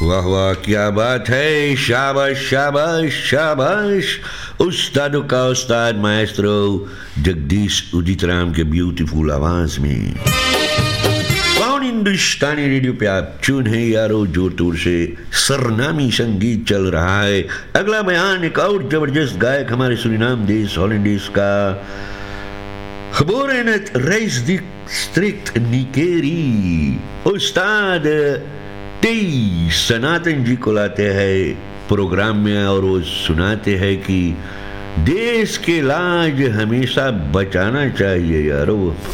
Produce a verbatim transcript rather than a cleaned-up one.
वाह वाह, क्या बात है। शाबाश शाबाश शाबाश। उस्तादों का उस्ताद माएस्ट्रो जगदीश उदित राम के ब्यूटीफुल आवाज में कौन हिंदुस्तानी रेडियो पे आप चुन है यारो, जोर तोर से सरनामी संगीत चल रहा है। अगला बयान एक और जबरदस्त गायक हमारे सुरीनाम देश हॉलैंड देश का geboren het Rijksdistrict Nikeri, उस्ताद टी सनातन जी को लाते हैं प्रोग्राम में और वो सुनाते हैं कि देश के लाज हमेशा बचाना चाहिए यारो।